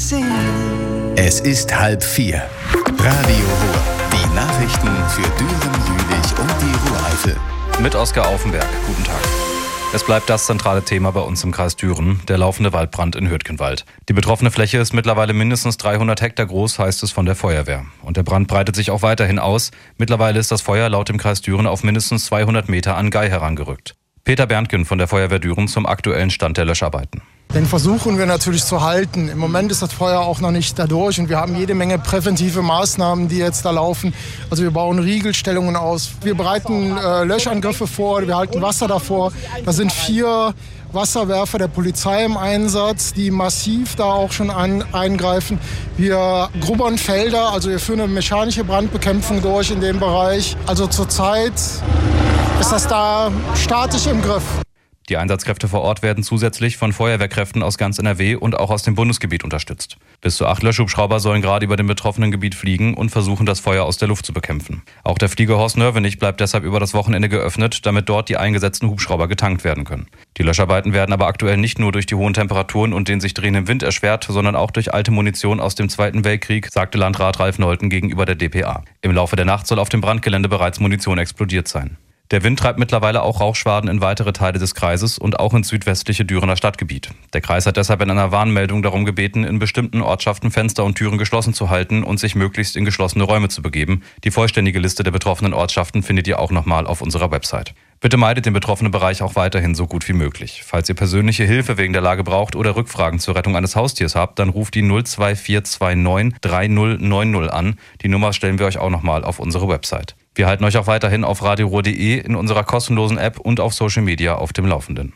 sehen. Es ist 3:30. Radio Ruhr. Die Nachrichten für Düren, Jülich und die Ruhr-Eifel. Mit Oskar Aufenberg. Guten Tag. Es bleibt das zentrale Thema bei uns im Kreis Düren, der laufende Waldbrand in Hürtgenwald. Die betroffene Fläche ist mittlerweile mindestens 300 Hektar groß, heißt es von der Feuerwehr. Und der Brand breitet sich auch weiterhin aus. Mittlerweile ist das Feuer laut dem Kreis Düren auf mindestens 200 Meter an Gei herangerückt. Peter Berntgen von der Feuerwehr Düren zum aktuellen Stand der Löscharbeiten. Den versuchen wir natürlich zu halten. Im Moment ist das Feuer auch noch nicht dadurch und wir haben jede Menge präventive Maßnahmen, die jetzt da laufen. Also wir bauen Riegelstellungen aus, wir bereiten Löschangriffe vor, wir halten Wasser davor. Da sind 4 Wasserwerfer der Polizei im Einsatz, die massiv da auch schon eingreifen. Wir grubbern Felder, also wir führen eine mechanische Brandbekämpfung durch in dem Bereich. Also zurzeit ist das da statisch im Griff. Die Einsatzkräfte vor Ort werden zusätzlich von Feuerwehrkräften aus ganz NRW und auch aus dem Bundesgebiet unterstützt. Bis zu 8 Löschhubschrauber sollen gerade über dem betroffenen Gebiet fliegen und versuchen, das Feuer aus der Luft zu bekämpfen. Auch der Flieger Horst Nörvenich bleibt deshalb über das Wochenende geöffnet, damit dort die eingesetzten Hubschrauber getankt werden können. Die Löscharbeiten werden aber aktuell nicht nur durch die hohen Temperaturen und den sich drehenden Wind erschwert, sondern auch durch alte Munition aus dem Zweiten Weltkrieg, sagte Landrat Ralf Nolten gegenüber der dpa. Im Laufe der Nacht soll auf dem Brandgelände bereits Munition explodiert sein. Der Wind treibt mittlerweile auch Rauchschwaden in weitere Teile des Kreises und auch ins südwestliche Dürener Stadtgebiet. Der Kreis hat deshalb in einer Warnmeldung darum gebeten, in bestimmten Ortschaften Fenster und Türen geschlossen zu halten und sich möglichst in geschlossene Räume zu begeben. Die vollständige Liste der betroffenen Ortschaften findet ihr auch nochmal auf unserer Website. Bitte meidet den betroffenen Bereich auch weiterhin so gut wie möglich. Falls ihr persönliche Hilfe wegen der Lage braucht oder Rückfragen zur Rettung eines Haustiers habt, dann ruft die 02429 3090 an. Die Nummer stellen wir euch auch nochmal auf unsere Website. Wir halten euch auch weiterhin auf radioruhr.de, in unserer kostenlosen App und auf Social Media auf dem Laufenden.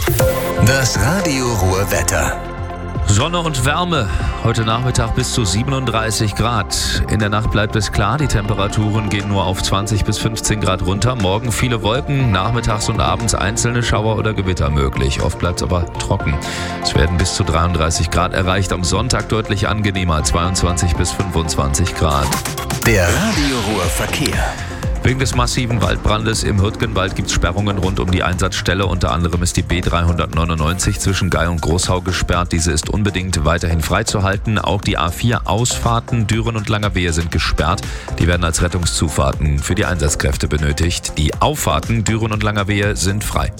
Das Radio Ruhr Wetter. Sonne und Wärme. Heute Nachmittag bis zu 37 Grad. In der Nacht bleibt es klar, die Temperaturen gehen nur auf 20 bis 15 Grad runter. Morgen viele Wolken, nachmittags und abends einzelne Schauer oder Gewitter möglich. Oft bleibt es aber trocken. Es werden bis zu 33 Grad erreicht. Am Sonntag deutlich angenehmer, 22 bis 25 Grad. Der Radio Ruhr Verkehr. Wegen des massiven Waldbrandes im Hürtgenwald gibt es Sperrungen rund um die Einsatzstelle. Unter anderem ist die B399 zwischen Gei und Großhau gesperrt. Diese ist unbedingt weiterhin freizuhalten. Auch die A4-Ausfahrten Düren und Langerwehe sind gesperrt. Die werden als Rettungszufahrten für die Einsatzkräfte benötigt. Die Auffahrten Düren und Langerwehe sind frei.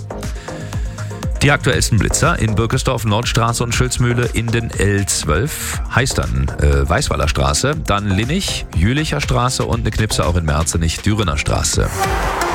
Die aktuellsten Blitzer in Birkesdorf, Nordstraße und Schülzmühle in den L12. Heißt dann Weißweiler Straße, dann Linnich, Jülicher Straße und eine Knipse auch in Merzenich, Dürener Straße.